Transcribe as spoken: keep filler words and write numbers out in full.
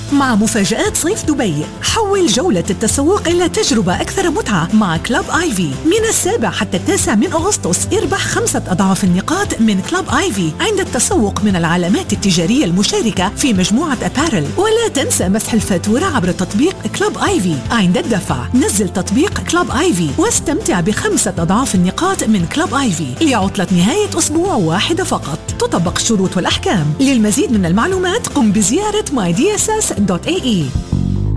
مع مفاجآت صيف دبي. حول جولة التسوق إلى تجربة أكثر متعة مع كلوب آيفي. من السابع حتى التاسع من أغسطس اربح خمسة أضعاف النقاط من كلوب آيفي عند التسوق من العلامات التجارية المشاركة في مجموعة أبارل. ولا تنسى مسح الفاتورة عبر تطبيق كلوب آيفي عند الدفع. نزل تطبيق كلوب آيفي واستمتع بخمسة أضعاف النقاط من كلوب آيفي لعطلة نهاية أسبوع واحدة فقط. تطبق الشروط والأحكام. للمزيد من المعلومات قم بزيارة ماي دي إس إس دوت إيه إي.